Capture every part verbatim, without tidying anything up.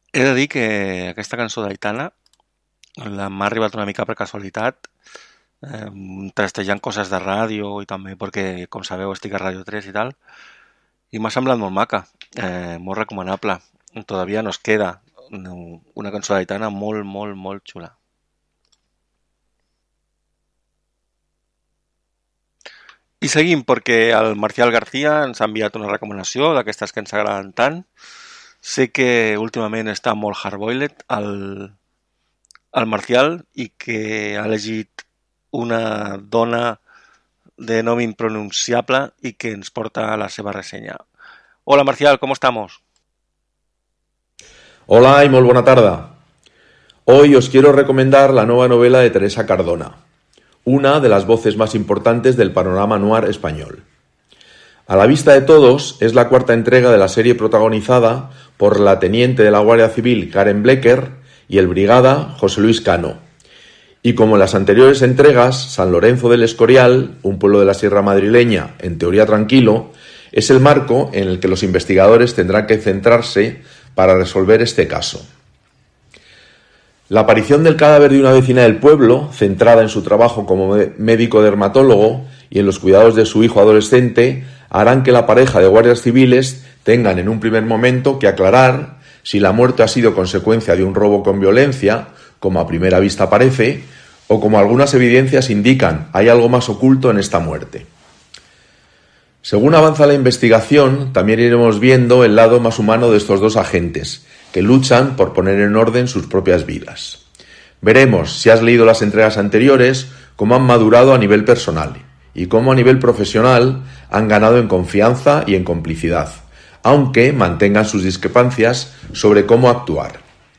He de dir que aquesta cançó d'Aitana la m'ha arribat una mica per casualitat, eh, trastejant coses de ràdio i també perquè, com sabeu, estic a Ràdio tres i tal, i m'ha semblat molt maca, eh, molt recomanable. Todavía nos queda una cançó d'Aitana molt, molt, molt xula. I seguim perquè el Marcial García ens ha enviat una recomanació d'aquestes que ens agraden tant. Sé que últimament està molt hardboiled el, el Marcial i que ha elegit una dona de nom impronunciable i que ens porta a la seva ressenya. Hola Marcial, ¿cómo estamos? Hola y muy buena tarde. Hoy os quiero recomendar la nueva novela de Teresa Cardona, una de las voces más importantes del panorama noir español. A la vista de todos es la cuarta entrega de la serie protagonizada por la teniente de la Guardia Civil Karen Blecker y el brigada José Luis Cano. Y como en las anteriores entregas, San Lorenzo del Escorial, un pueblo de la Sierra Madrileña en teoría tranquilo, es el marco en el que los investigadores tendrán que centrarse para resolver este caso. La aparición del cadáver de una vecina del pueblo, centrada en su trabajo como médico dermatólogo y en los cuidados de su hijo adolescente, harán que la pareja de guardias civiles tengan en un primer momento que aclarar si la muerte ha sido consecuencia de un robo con violencia, como a primera vista parece, o como algunas evidencias indican, hay algo más oculto en esta muerte. Según avanza la investigación, también iremos viendo el lado más humano de estos dos agentes, que luchan por poner en orden sus propias vidas. Veremos, si has leído las entregas anteriores, cómo han madurado a nivel personal y cómo a nivel profesional han ganado en confianza y en complicidad, aunque mantengan sus discrepancias sobre cómo actuar.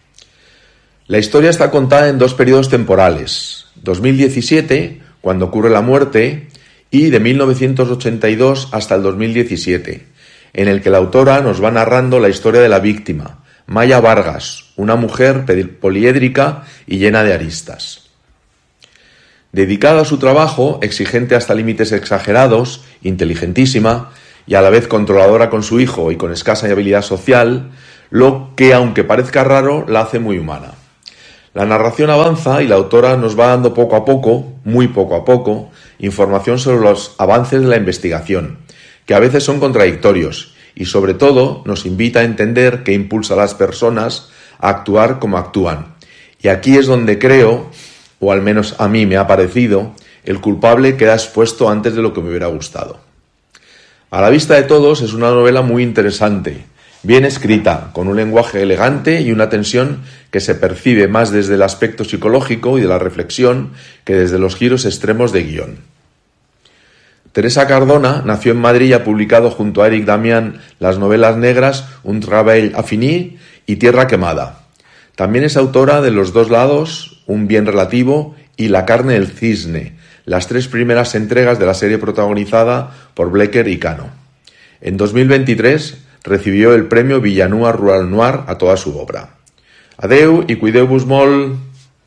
La historia está contada en dos periodos temporales, dos mil diecisiete, cuando ocurre la muerte, y de mil novecientos ochenta y dos hasta el dos mil diecisiete, en el que la autora nos va narrando la historia de la víctima, Maya Vargas, una mujer poliédrica y llena de aristas. Dedicada a su trabajo, exigente hasta límites exagerados, inteligentísima y a la vez controladora con su hijo y con escasa habilidad social, lo que, aunque parezca raro, la hace muy humana. La narración avanza y la autora nos va dando poco a poco, muy poco a poco, información sobre los avances de la investigación, que a veces son contradictorios, y sobre todo nos invita a entender qué impulsa a las personas a actuar como actúan. Y aquí es donde creo, o al menos a mí me ha parecido, el culpable queda expuesto antes de lo que me hubiera gustado. A la vista de todos es una novela muy interesante, bien escrita, con un lenguaje elegante y una tensión que se percibe más desde el aspecto psicológico y de la reflexión que desde los giros extremos de guión. Teresa Cardona nació en Madrid y ha publicado junto a Eric Damián las novelas negras Un travail infini y Tierra quemada. También es autora de Los dos lados, Un bien relativo y La carne del cisne, las tres primeras entregas de la serie protagonizada por Blecker y Cano. En dos mil veintitrés recibió el premio Villanúa Rural Noir a toda su obra. Adeu i cuideu-vos molt!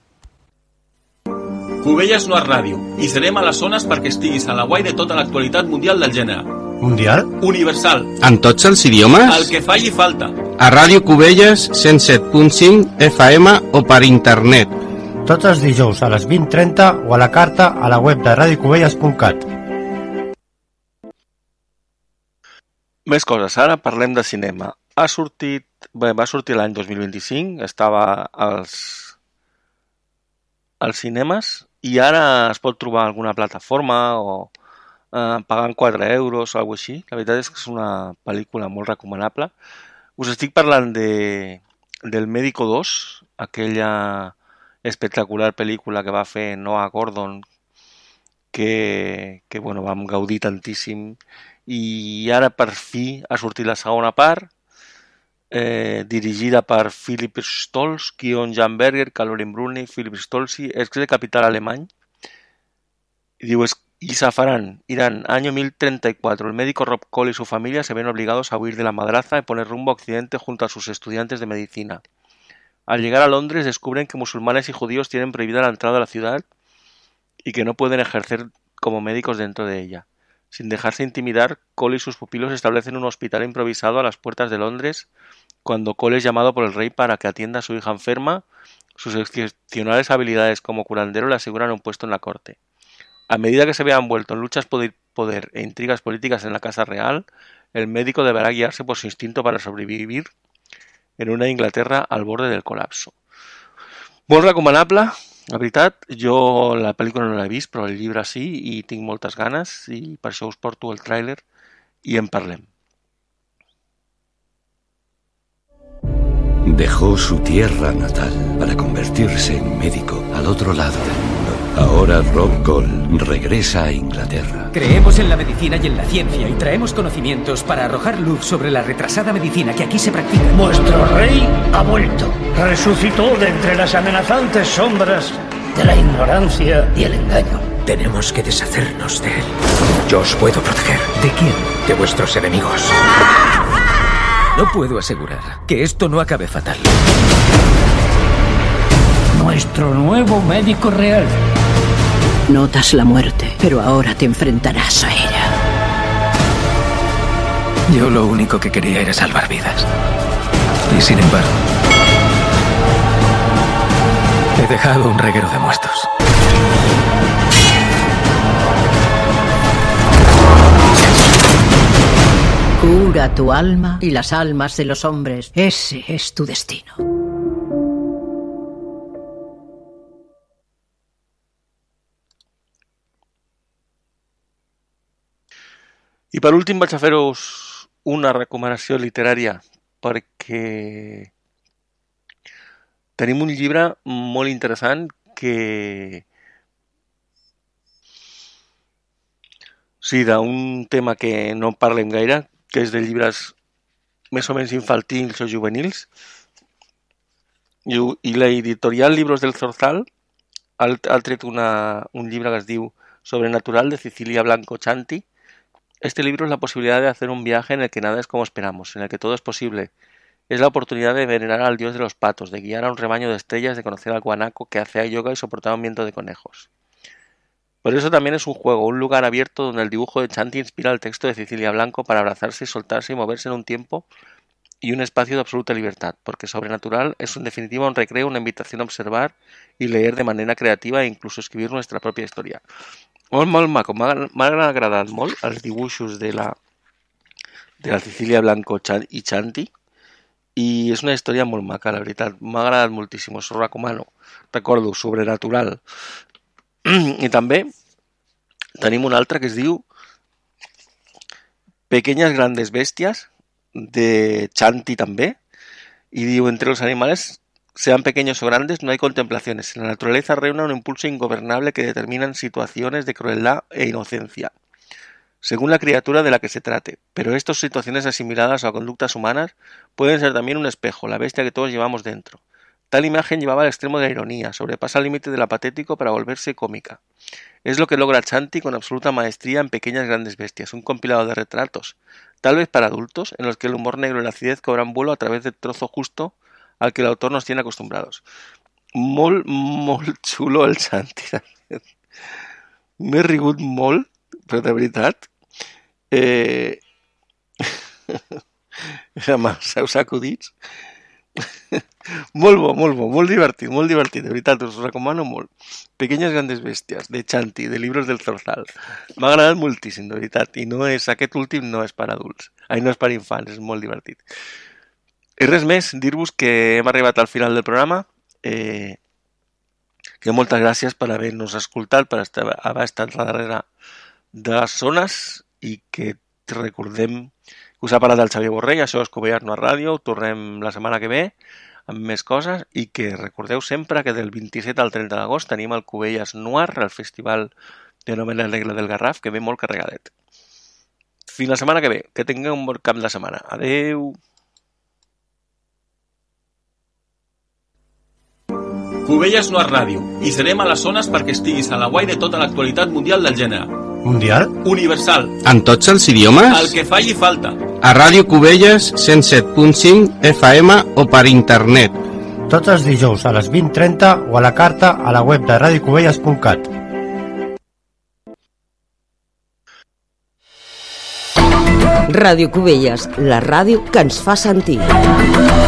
Cubelles Noir Ràdio. I serem a les zones perquè estiguis a la guai de tota l'actualitat mundial del gènere. Mundial? Universal. En tots els idiomes? El que falli falta. A Ràdio Cubelles cent set punt cinc F M o per internet. Tots els dijous a les vint trenta o a la carta a la web de radiocubelles punt cat. Més coses, ara parlem de cinema. Ha sortit, bé, va sortir l'any dos mil vint-i-cinc, estava als, als cinemes i ara es pot trobar alguna plataforma o eh, pagant quatre euros o alguna cosa així. La veritat és que és una pel·lícula molt recomanable. Us estic parlant de, del Médico dos, aquella espectacular pel·lícula que va fer Noah Gordon, que, que bueno, vam gaudir tantíssim, i ara per fi ha sortit la segona part, eh, dirigida per Philip Stolz, Kion Janberger, Caroline Bruni, Philip Stolzi, es de capital alemany. Y digo, es, y Zafarán, Irán, año mil treinta y cuatro. El médico Rob Cole y su familia se ven obligados a huir de la madraza y poner rumbo a Occidente junto a sus estudiantes de medicina. Al llegar a Londres descubren que musulmanes y judíos tienen prohibida la entrada a la ciudad y que no pueden ejercer como médicos dentro de ella. Sin dejarse intimidar, Cole y sus pupilos establecen un hospital improvisado a las puertas de Londres cuando Cole es llamado por el rey para que atienda a su hija enferma. Sus excepcionales habilidades como curandero le aseguran un puesto en la corte. A medida que se vea envuelto en luchas por poder e intrigas políticas en la Casa Real, el médico deberá guiarse por su instinto para sobrevivir en una Inglaterra al borde del colapso. Molt recomanable, la veritat. Jo la pel·lícula no l'he vist, però el llibre sí, i tinc moltes ganes, i per això us porto el tràiler i en parlem. Dejó su tierra natal para convertirse en médico al otro lado del mundo. Ahora Rob Cole regresa a Inglaterra. Creemos en la medicina y en la ciencia y traemos conocimientos para arrojar luz sobre la retrasada medicina que aquí se practica. Nuestro rey ha vuelto. Resucitó de entre las amenazantes sombras de la ignorancia y el engaño. Tenemos que deshacernos de él. Yo os puedo proteger. ¿De quién? De vuestros enemigos. No puedo asegurar que esto no acabe fatal. Nuestro nuevo médico real. Notas la muerte, pero ahora te enfrentarás a ella. Yo lo único que quería era salvar vidas. Y sin embargo, he dejado un reguero de muertos. Cura tu alma y las almas de los hombres. Ese es tu destino. I per últim vaig a fer-vos una recomanació literària perquè tenim un llibre molt interessant que... Sí, d'un tema que no parlem gaire, que és de llibres més o menys infantils o juvenils, i l'editorial Libros del Zorzal ha tret una, un llibre que es diu Sobrenatural de Cecilia Blanco Chanti. Este libro es la posibilidad de hacer un viaje en el que nada es como esperamos, en el que todo es posible. Es la oportunidad de venerar al dios de los patos, de guiar a un rebaño de estrellas, de conocer al guanaco que hace yoga y soportar un viento de conejos. Por eso también es un juego, un lugar abierto donde el dibujo de Chanti inspira el texto de Cecilia Blanco para abrazarse y soltarse y moverse en un tiempo y un espacio de absoluta libertad, porque Sobrenatural es en definitiva un recreo, una invitación a observar y leer de manera creativa e incluso escribir nuestra propia historia. Molt, molt maco. M'ha agradat molt els dibuixos de la, de la Cecilia Blanco i Chanti i és una història molt maca, la veritat. M'ha agradat moltíssim, us ho recomano. Recordo, Sobrenatural. I també tenim un altre que es diu Pequeñas grandes bestias, de Chanti també, i diu, entre los animales, sean pequeños o grandes, no hay contemplaciones. En la naturaleza reúne un impulso ingobernable que determina situaciones de crueldad e inocencia, según la criatura de la que se trate. Pero estas situaciones asimiladas a conductas humanas pueden ser también un espejo, la bestia que todos llevamos dentro. Tal imagen llevaba al extremo de la ironía, sobrepasa el límite de la patético para volverse cómica. Es lo que logra Chanti con absoluta maestría en Pequeñas grandes bestias, un compilado de retratos, tal vez para adultos, en los que el humor negro y la acidez cobran vuelo a través del trozo justo al que el autor nos tiene acostumbrados. Molt, molt xulo el Chanti. M'he rigut molt, però de veritat. Eh... amb els seus acudits. Molt bo, molt bo, molt divertit, molt divertit, de veritat, us ho recomano molt. Pequeñas grandes bestias, de Chanti, de Libros del Zorzal. M'ha agradat moltíssim, de veritat, i no és, aquest últim no és per adults, ai, no és per infants, és molt divertit. I res més, dir-vos que hem arribat al final del programa, eh, que moltes gràcies per haver-nos escoltat, per estar, haver estat darrere de les zones, i que recordem que us ha parlat el Xavier Borrell, això és Covelles Noir Ràdio, tornem la setmana que ve amb més coses, i que recordeu sempre que del vint-i-set al trenta d'agost tenim el Covelles Noir, el festival de novel·la negra del Garraf, que ve molt carregadet. Fins la setmana que ve, que tingueu un bon cap de setmana. Adeu! Covelles Noir Ràdio. I serem a les zones perquè estiguis a la guai de tota l'actualitat mundial del gènere. Mundial? Universal. En tots els idiomes? El que falli falta. A Ràdio Cubelles cent set punt cinc F M o per internet. Tots els dijous a les vint trenta o a la carta a la web de radio cubelles punt cat. Ràdio Cubelles, la ràdio que ens fa sentir.